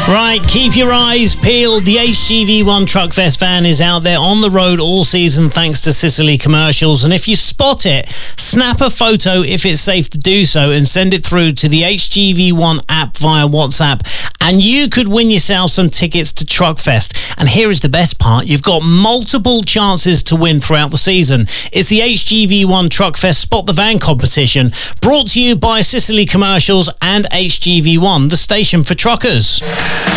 Right, keep your eyes peeled. The HGV1 Truckfest van is out there on the road all season thanks to Sicily Commercials. And if you spot it, snap a photo if it's safe to do so and send it through to the HGV1 app via WhatsApp. And you could win yourself some tickets to Truckfest. And here is the best part. You've got multiple chances to win throughout the season. It's the HGV1 Truckfest Spot the Van competition, brought to you by Sicily Commercials and HGV1, the station for truckers.